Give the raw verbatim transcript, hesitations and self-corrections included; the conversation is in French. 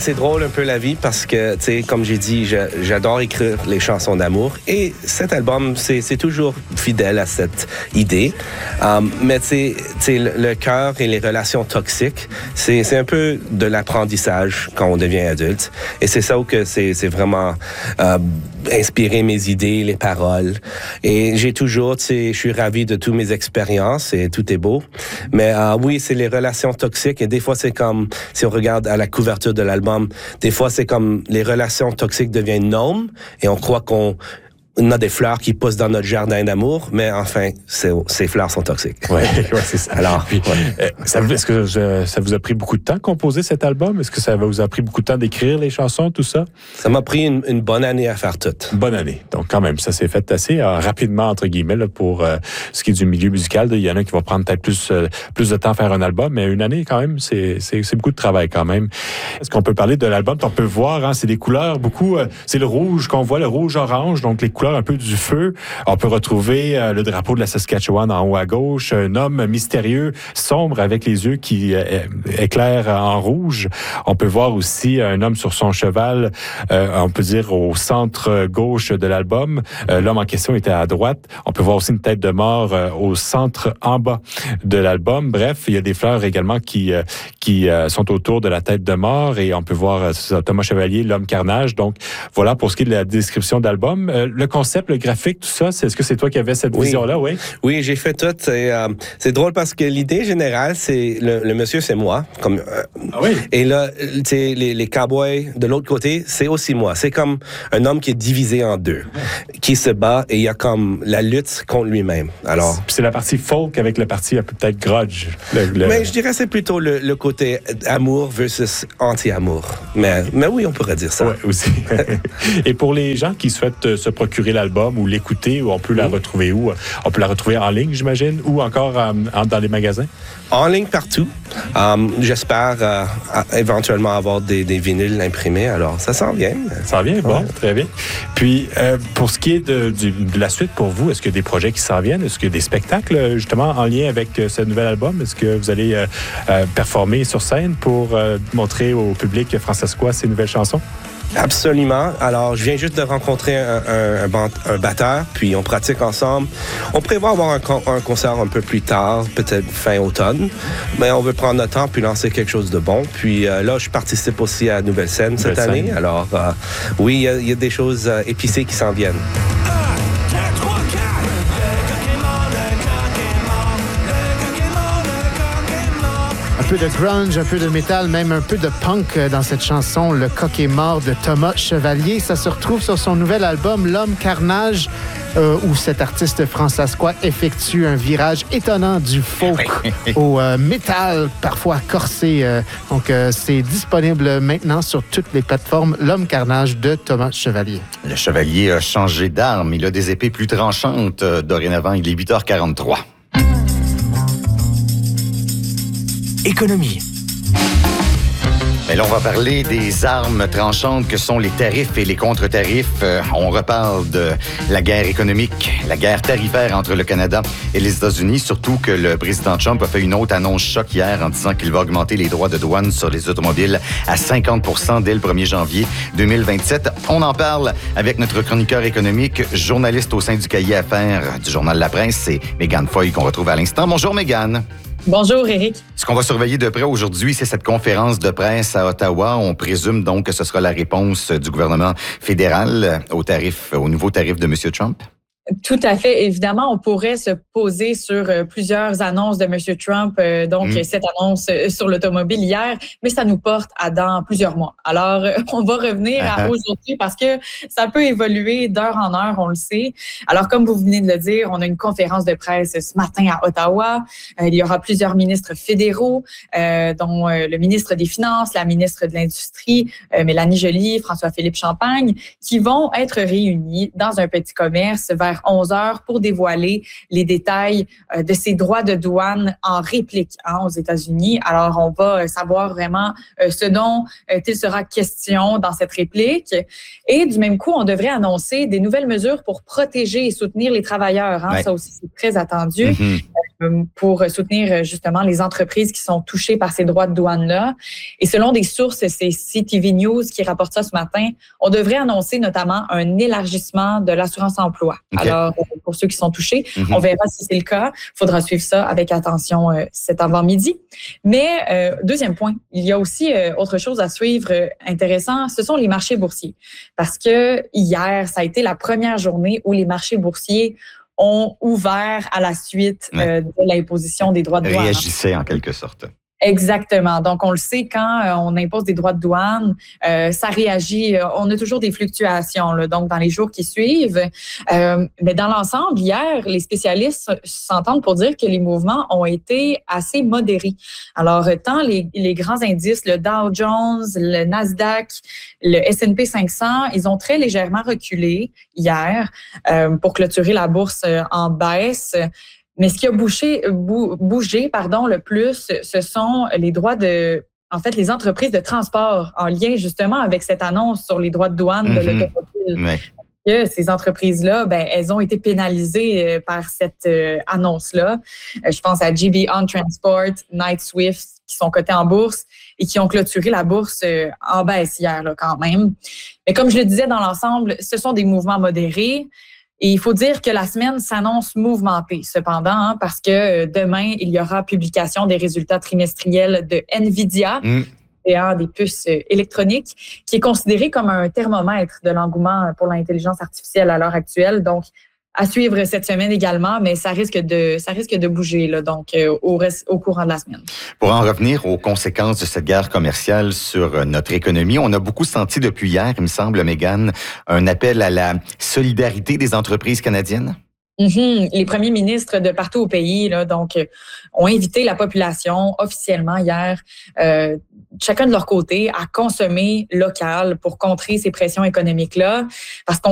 c'est drôle un peu la vie parce que, tu sais, comme j'ai dit, je, j'adore écrire les chansons d'amour et cet album, c'est, c'est toujours fidèle à cette idée. Um, mais tu sais, le, le cœur et les relations toxiques, c'est, c'est un peu de l'apprentissage quand on devient adulte. Et c'est ça où que c'est, c'est vraiment euh, inspiré mes idées, les paroles. Et j'ai toujours, tu sais, je suis ravi de toutes mes expériences et tout est beau. Mais euh, oui, c'est les relations toxiques et des fois, c'est comme, si on regarde à la couverture de l'album, des fois, c'est comme les relations toxiques deviennent normes et on croit qu'on on a des fleurs qui poussent dans notre jardin d'amour, mais enfin, c'est, ces fleurs sont toxiques. Oui, ouais, c'est ça. Alors, Puis, ouais. euh, ça, est-ce que je, ça vous a pris beaucoup de temps de composer cet album? Est-ce que ça vous a pris beaucoup de temps d'écrire les chansons, tout ça? Ça m'a pris une, une bonne année à faire tout. Une bonne année. Donc, quand même, ça s'est fait assez euh, rapidement, entre guillemets, là, pour euh, ce qui est du milieu musical. Il y en a qui vont prendre peut-être plus, euh, plus de temps à faire un album, mais une année, quand même, c'est, c'est, c'est beaucoup de travail, quand même. Est-ce qu'on peut parler de l'album? On peut voir, hein, c'est des couleurs, beaucoup, euh, c'est le rouge qu'on voit, le rouge-orange, donc les couleurs un peu du feu. On peut retrouver euh, le drapeau de la Saskatchewan en haut à gauche, un homme mystérieux, sombre, avec les yeux qui euh, éclairent en rouge. On peut voir aussi un homme sur son cheval, euh, on peut dire au centre gauche de l'album. Euh, l'homme en question était à droite. On peut voir aussi une tête de mort euh, au centre en bas de l'album. Bref, il y a des fleurs également qui, euh, qui euh, sont autour de la tête de mort et on peut voir euh, Thomas Chevalier, l'homme carnage. Donc, voilà pour ce qui est de la description de l'album. Euh, le concept, le graphique, tout ça, c'est, est-ce que c'est toi qui avais cette oui. vision-là, oui? Oui, j'ai fait tout. Et, euh, c'est drôle parce que l'idée générale, c'est le, le monsieur, c'est moi. Comme, euh, ah oui? Et là, tu sais, les, les cowboys de l'autre côté, c'est aussi moi. C'est comme un homme qui est divisé en deux, qui se bat et il y a comme la lutte contre lui-même. Alors, c'est la partie folk avec la partie un peu peut-être grudge. Le, le... Mais je dirais que c'est plutôt le, le côté amour versus anti-amour. Mais, mais oui, on pourrait dire ça. Oui, aussi. Et pour les gens qui souhaitent se procurer l'album ou l'écouter, ou on peut la retrouver où? On peut la retrouver en ligne, j'imagine, ou encore euh, dans les magasins? En ligne partout. Um, j'espère euh, éventuellement avoir des, des vinyles imprimés. Alors, ça s'en vient. Ça s'en vient, bon, ouais. Très bien. Puis, euh, pour ce qui est de, de, de la suite pour vous, est-ce qu'il y a des projets qui s'en viennent? Est-ce qu'il y a des spectacles, justement, en lien avec euh, ce nouvel album? Est-ce que vous allez euh, euh, performer sur scène pour euh, montrer au public francescois ces nouvelles chansons? Absolument. Alors, je viens juste de rencontrer un, un, un, un batteur, puis on pratique ensemble. On prévoit avoir un, un concert un peu plus tard, peut-être fin automne, mais on veut prendre notre temps puis lancer quelque chose de bon. Puis euh, là, je participe aussi à Nouvelle Scène cette Nouvelle année. Scène. Alors, euh, oui, il y, y a des choses euh, épicées qui s'en viennent. Un peu de grunge, un peu de métal, même un peu de punk dans cette chanson, Le coq est mort de Thomas Chevalier. Ça se retrouve sur son nouvel album, L'homme carnage, euh, où cet artiste francescois effectue un virage étonnant du folk au euh, métal, parfois corsé. Euh, donc, euh, c'est disponible maintenant sur toutes les plateformes, L'homme carnage de Thomas Chevalier. Le Chevalier a changé d'arme. Il a des épées plus tranchantes. Dorénavant, il est huit heures quarante-trois. Économie. Mais là, on va parler des armes tranchantes que sont les tarifs et les contre-tarifs. Euh, on reparle de la guerre économique, la guerre tarifaire entre le Canada et les États-Unis, surtout que le président Trump a fait une autre annonce choc hier en disant qu'il va augmenter les droits de douane sur les automobiles à cinquante pour cent dès le premier janvier deux mille vingt-sept. On en parle avec notre chroniqueur économique, journaliste au sein du cahier Affaires du journal La Presse, c'est Mégane Foy qu'on retrouve à l'instant. Bonjour Mégane. Bonjour, Éric. Ce qu'on va surveiller de près aujourd'hui, c'est cette conférence de presse à Ottawa. On présume donc que ce sera la réponse du gouvernement fédéral au tarif, au nouveau tarif de M. Trump. Tout à fait. Évidemment, on pourrait se poser sur euh, plusieurs annonces de M. Trump, euh, donc mmh. cette annonce euh, sur l'automobile hier, mais ça nous porte à dans plusieurs mois. Alors, euh, on va revenir uh-huh. à aujourd'hui parce que ça peut évoluer d'heure en heure, on le sait. Alors, comme vous venez de le dire, on a une conférence de presse ce matin à Ottawa. Euh, il y aura plusieurs ministres fédéraux, euh, dont euh, le ministre des Finances, la ministre de l'Industrie, euh, Mélanie Joly, François-Philippe Champagne, qui vont être réunis dans un petit commerce vers onze heures pour dévoiler les détails euh, de ces droits de douane en réplique hein, aux États-Unis. Alors, on va euh, savoir vraiment euh, ce dont euh, il sera question dans cette réplique. Et du même coup, on devrait annoncer des nouvelles mesures pour protéger et soutenir les travailleurs. Hein. Ouais. Ça aussi, c'est très attendu. Mm-hmm. Euh, pour soutenir justement les entreprises qui sont touchées par ces droits de douane-là. Et selon des sources, c'est C T V News qui rapporte ça ce matin, on devrait annoncer notamment un élargissement de l'assurance-emploi. Okay. Alors, pour ceux qui sont touchés, mm-hmm. on verra si c'est le cas. Il faudra suivre ça avec attention euh, cet avant-midi. Mais, euh, deuxième point, il y a aussi euh, autre chose à suivre euh, intéressant, ce sont les marchés boursiers. Parce que hier, ça a été la première journée où les marchés boursiers ont ouvert à la suite euh, de l'imposition des droits de douane. Réagissaient en quelque sorte. Exactement. Donc, on le sait, quand euh, on impose des droits de douane, euh, ça réagit. Euh, on a toujours des fluctuations, là, donc dans les jours qui suivent. Euh, mais dans l'ensemble, hier, les spécialistes s'entendent pour dire que les mouvements ont été assez modérés. Alors, tant les, les grands indices, le Dow Jones, le Nasdaq, le S and P cinq cents, ils ont très légèrement reculé hier euh, pour clôturer la bourse en baisse. Mais ce qui a bougé, bougé pardon, le plus, ce sont les droits de, en fait, les entreprises de transport en lien justement avec cette annonce sur les droits de douane mm-hmm. de l'automobile. Ouais. Que ces entreprises-là, ben, elles ont été pénalisées par cette euh, annonce-là. Euh, je pense à J B On Transport, Knight-Swift, qui sont cotés en bourse et qui ont clôturé la bourse euh, en baisse hier, là, quand même. Mais comme je le disais, dans l'ensemble, ce sont des mouvements modérés. Et il faut dire que la semaine s'annonce mouvementée, cependant, hein, parce que demain, il y aura publication des résultats trimestriels de NVIDIA, mm. et un des puces électroniques, qui est considéré comme un thermomètre de l'engouement pour l'intelligence artificielle à l'heure actuelle. Donc, à suivre cette semaine également, mais ça risque de, ça risque de bouger là, donc euh, au, reste, au courant de la semaine. Pour en revenir aux conséquences de cette guerre commerciale sur notre économie, on a beaucoup senti depuis hier, il me semble, Mégane, un appel à la solidarité des entreprises canadiennes. Mm-hmm. Les premiers ministres de partout au pays là, donc, euh, ont invité la population officiellement hier, euh, chacun de leur côté, à consommer local pour contrer ces pressions économiques-là. Parce qu'on